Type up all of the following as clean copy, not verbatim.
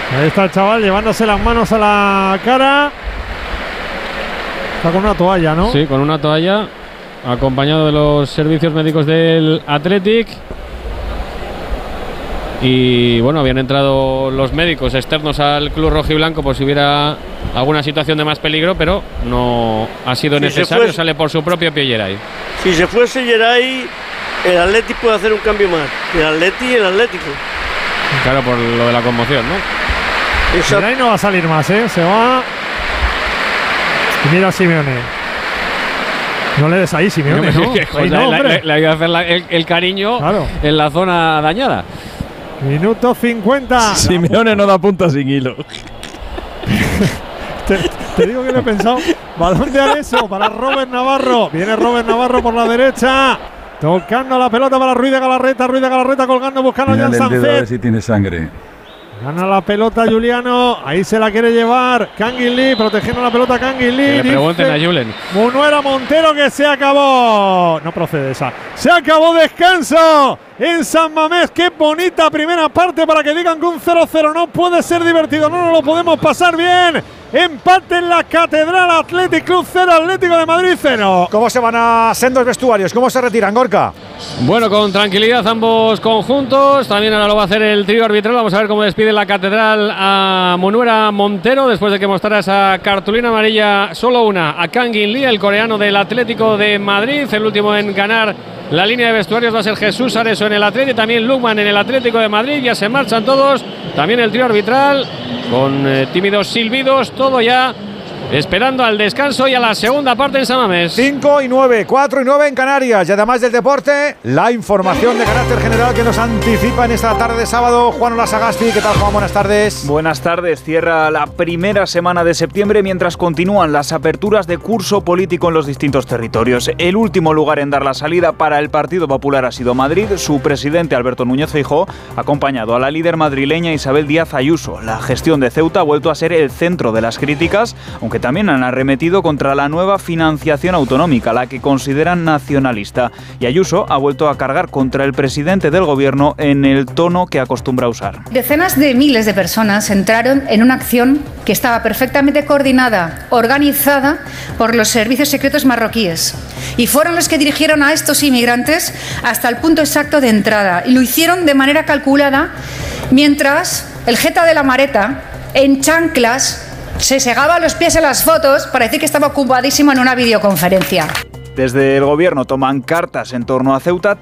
Ahí está el chaval llevándose las manos a la cara. Está con una toalla, ¿no? Sí, con una toalla, acompañado de los servicios médicos del Athletic. Y bueno, habían entrado los médicos externos al club rojiblanco por si hubiera alguna situación de más peligro, pero no ha sido necesario, sale por su propio pie Geray. Si se fuese Geray, el Athletic puede hacer un cambio más. El Athletic y el Atlético. Claro, por lo de la conmoción, ¿no? Geray no va a salir más, ¿eh? Se va. Y mira a Simeone. No le des ahí, Simeone, ¿no? Ahí no, le ha ido a hacer el cariño, claro, en la zona dañada. Minuto 50. Simeone no da punta sin hilo. te digo que lo he pensado. Balón de Areso para Robert Navarro. Viene Robert Navarro por la derecha. Tocando la pelota para Ruiz de Galarreta colgando, buscando a Jan Sanzet. A ver si tiene sangre. Gana la pelota Juliano, ahí se la quiere llevar Kangin Lee, protegiendo la pelota Kangin Lee. Que le pregunten a Julen. Munuera Montero que se acabó. No procede esa. Se acabó descanso en San Mamés. Qué bonita primera parte para que digan que un 0-0 no puede ser divertido. No nos lo podemos pasar bien. Empate en la Catedral, Athletic Club 0, Atlético de Madrid 0. ¿Cómo se van a sendos vestuarios? ¿Cómo se retiran, Gorka? Bueno, con tranquilidad ambos conjuntos. También ahora lo va a hacer el trío arbitral. Vamos a ver cómo despide la Catedral a Munuera Montero después de que mostrara esa cartulina amarilla, solo una, a Kangin Lee, el coreano del Atlético de Madrid. El último en ganar la línea de vestuarios va a ser Jesús Areso en el Atlético, también Lukman en el Atlético de Madrid. Ya se marchan todos. También el trío arbitral con tímidos silbidos. Todo ya esperando al descanso y a la segunda parte en San Mamés. 5 y 9, 4 y 9 en Canarias. Y además del deporte, la información de carácter general que nos anticipa en esta tarde de sábado. Juan Olasagasti, ¿qué tal, Juan? Buenas tardes. Buenas tardes. Cierra la primera semana de septiembre mientras continúan las aperturas de curso político en los distintos territorios. El último lugar en dar la salida para el Partido Popular ha sido Madrid. Su presidente, Alberto Núñez Feijóo, ha acompañado a la líder madrileña Isabel Díaz Ayuso. La gestión de Ceuta ha vuelto a ser el centro de las críticas, aunque también han arremetido contra la nueva financiación autonómica, la que consideran nacionalista. Y Ayuso ha vuelto a cargar contra el presidente del gobierno en el tono que acostumbra usar. Decenas de miles de personas entraron en una acción que estaba perfectamente coordinada, organizada por los servicios secretos marroquíes. Y fueron los que dirigieron a estos inmigrantes hasta el punto exacto de entrada. Y lo hicieron de manera calculada, mientras el jeta de la Mareta, en chanclas, se segaba los pies en las fotos para decir que estaba ocupadísimo en una videoconferencia. Desde el gobierno toman cartas en torno a Ceuta.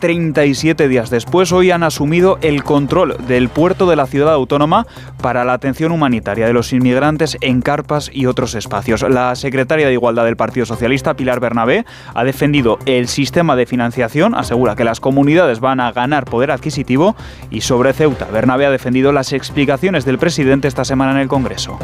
37 días después, hoy han asumido el control del puerto de la ciudad autónoma para la atención humanitaria de los inmigrantes en carpas y otros espacios. La secretaria de Igualdad del Partido Socialista, Pilar Bernabé, ha defendido el sistema de financiación, asegura que las comunidades van a ganar poder adquisitivo. Y sobre Ceuta, Bernabé ha defendido las explicaciones del presidente esta semana en el Congreso.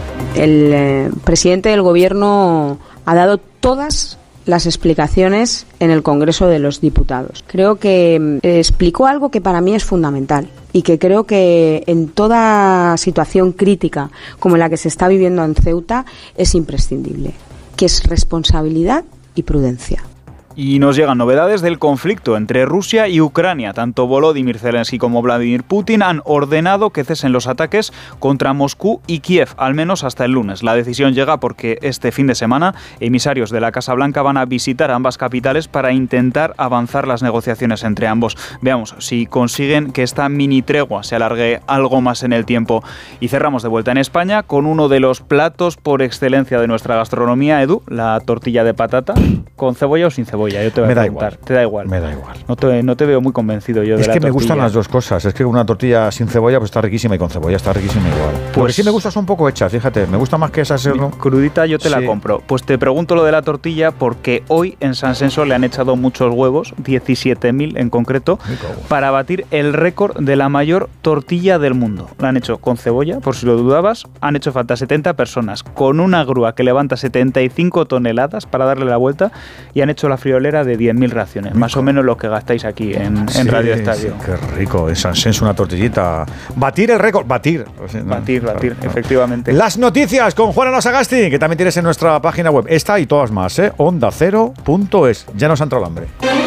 El presidente del gobierno ha dado todas las explicaciones en el Congreso de los Diputados. Creo que explicó algo que para mí es fundamental y que creo que en toda situación crítica como la que se está viviendo en Ceuta es imprescindible, que es responsabilidad y prudencia. Y nos llegan novedades del conflicto entre Rusia y Ucrania. Tanto Volodymyr Zelensky como Vladimir Putin han ordenado que cesen los ataques contra Moscú y Kiev, al menos hasta el lunes. La decisión llega porque este fin de semana emisarios de la Casa Blanca van a visitar ambas capitales para intentar avanzar las negociaciones entre ambos. Veamos si consiguen que esta mini tregua se alargue algo más en el tiempo. Y cerramos de vuelta en España con uno de los platos por excelencia de nuestra gastronomía, Edu, la tortilla de patata, ¿con cebolla o sin cebolla? Yo te voy a preguntar. Igual. ¿Te da igual? Me da igual. No te veo muy convencido yo de la tortilla. Es que me gustan las dos cosas. Es que una tortilla sin cebolla pues está riquísima y con cebolla está riquísima igual. Pues sí me gusta son un poco hechas, fíjate. Me gusta más que esas crudita, yo te la compro. Pues te pregunto lo de la tortilla porque hoy en San Senso le han echado muchos huevos, 17.000 en concreto, para batir el récord de la mayor tortilla del mundo. La han hecho con cebolla, por si lo dudabas. Han hecho falta 70 personas con una grúa que levanta 75 toneladas para darle la vuelta y han hecho la friolera de 10.000 raciones, más o menos lo que gastáis aquí en Radio Estadio. Sí, qué rico, en San Senso una tortillita. Batir el récord, batir, efectivamente. Las noticias con Juan Olasagasti, que también tienes en nuestra página web. Esta y todas más, ondacero.es. Ya nos ha entrado el hambre.